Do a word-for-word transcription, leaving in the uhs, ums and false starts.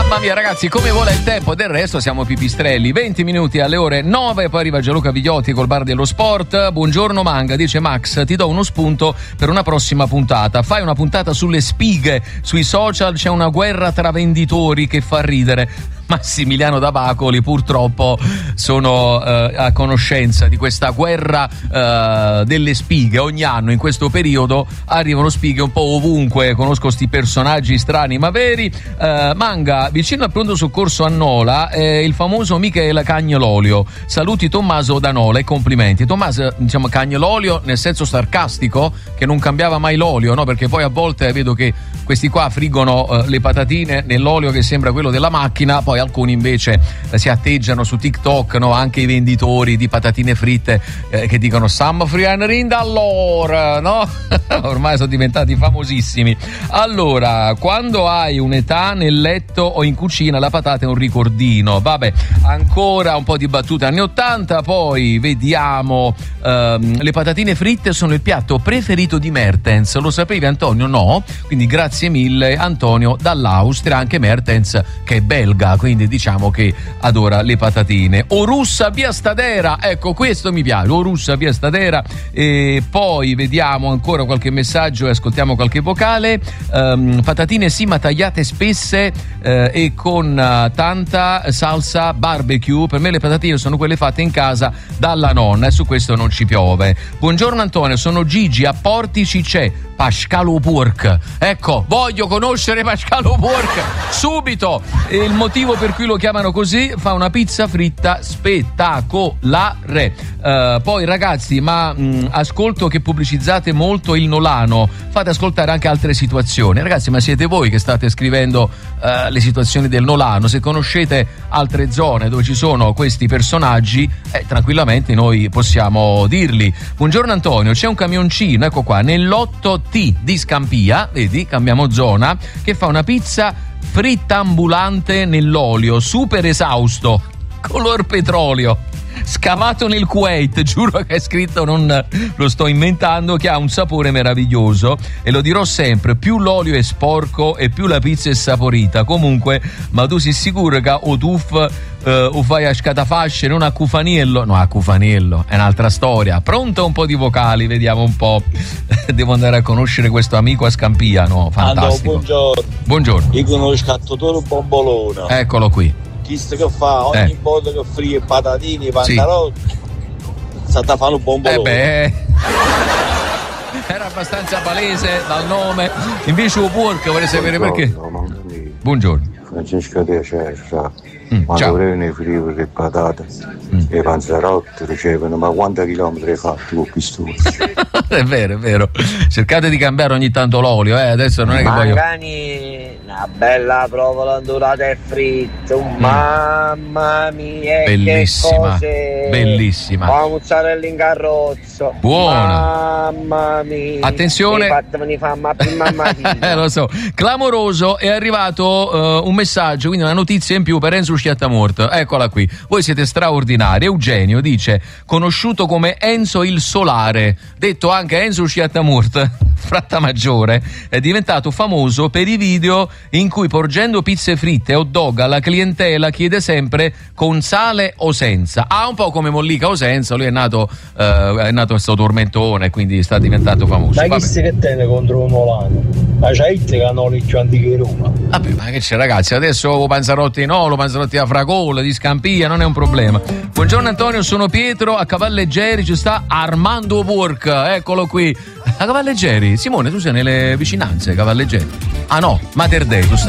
Mamma mia ragazzi, come vola il tempo, del resto siamo pipistrelli. Venti minuti alle ore nove, poi arriva Gianluca Vigliotti col bar dello sport. Buongiorno Manga, dice Max, ti do uno spunto per una prossima puntata. Fai una puntata sulle spighe, sui social c'è una guerra tra venditori che fa ridere. Massimiliano da Bacoli, purtroppo sono eh, a conoscenza di questa guerra eh, delle spighe. Ogni anno in questo periodo arrivano spighe un po' ovunque, conosco sti personaggi strani ma veri. eh, Manga, vicino al pronto soccorso a Nola eh, il famoso Michele Cagnololio. Saluti Tommaso da Nola e complimenti. Tommaso, diciamo Cagnololio nel senso sarcastico, che non cambiava mai l'olio, no? Perché poi a volte vedo che questi qua friggono eh, le patatine nell'olio che sembra quello della macchina, poi alcuni invece eh, si atteggiano su TikTok, no? Anche i venditori di patatine fritte eh, che dicono Sam Frian Rindallor, no? Ormai sono diventati famosissimi. Allora, quando hai un'età nel letto o in cucina la patata è un ricordino. Vabbè, ancora un po' di battute anni ottanta, poi vediamo ehm, le patatine fritte sono il piatto preferito di Mertens. Lo sapevi Antonio? No? Quindi grazie mille Antonio dall'Austria, anche Mertens che è belga, quindi diciamo che adora le patatine. O russa via Stadera, ecco questo mi piace, o russa via Stadera. E poi vediamo ancora qualche messaggio e ascoltiamo qualche vocale. um, patatine sì ma tagliate spesse eh, e con uh, tanta salsa barbecue. Per me le patatine sono quelle fatte in casa dalla nonna e su questo non ci piove. Buongiorno Antonio, sono Gigi, a Portici c'è Pascalo Pork. Ecco, voglio conoscere Pascalo Pork subito. E il motivo per cui lo chiamano così: fa una pizza fritta spettacolare. Uh, poi ragazzi, ma mh, ascolto che pubblicizzate molto il Nolano, fate ascoltare anche altre situazioni. Ragazzi, ma siete voi che state scrivendo uh, le situazioni del Nolano? Se conoscete altre zone dove ci sono questi personaggi, eh, tranquillamente noi possiamo dirli. Buongiorno Antonio, c'è un camioncino, ecco qua, nell'otto T di Scampia, vedi, cambiamo zona, che fa una pizza fritta ambulante nell'olio, super esausto, color petrolio, scavato nel Kuwait, giuro che è scritto, non lo sto inventando, che ha un sapore meraviglioso e lo dirò sempre, più l'olio è sporco e più la pizza è saporita. Comunque, ma tu sei sicuro che o tuff uh, o fai a scatafasce, non a Cufaniello? No, a Cufaniello è un'altra storia. Pronto? Un po' di vocali, vediamo un po'. Devo andare a conoscere questo amico a Scampia, no? Fantastico. Ando, buongiorno. Buongiorno. Io conosco Attore Bombolone. Eccolo qui. Chi che fa ogni eh. volta che frie patatini, pantarotti, sì. Sta a fare un bombolone. Eh beh, era abbastanza palese dal nome. Invece un porco vorrei sapere perché. Buongiorno. Francesco De Cerra, mm, ma dovrei ne frigo le patate mm. e i panzerotti ricevono, ma quanti chilometri hai fatto con pistoni? È vero, è vero. Cercate di cambiare ogni tanto l'olio, eh. Adesso non è che voglio. Magari una bella provola ondulata e fritto, mm. mamma mia, bellissima, che cose. Bellissima. La mozzarella in carrozzo, buona, mamma mia. Attenzione, eh, lo so, clamoroso. È arrivato uh, un messaggio, quindi una notizia in più per Enzo Schiattamort. Eccola qui, voi siete straordinari. Eugenio dice: conosciuto come Enzo il Solare, detto anche Enzo Schiattamort, Frattamaggiore, è diventato famoso per i video in cui, porgendo pizze fritte e hot dog alla clientela, chiede sempre con sale o senza. Ah, un po' come Mollica o senza. Lui è nato uh, è nato questo tormentone, quindi sta diventato famoso. Ma chi si che tiene contro Molano? Ma c'è che hanno le più antiche Roma. Vabbè, ma che c'è ragazzi, adesso Panzarotti no, lo Panzarotti a Fragola, di Scampia, non è un problema. Buongiorno Antonio, sono Pietro, a Cavalleggeri ci sta Armando Burk, eccolo qui. A Cavalleggeri, Simone, tu sei nelle vicinanze Cavalleggeri? Ah no, Mater Dei, tu stai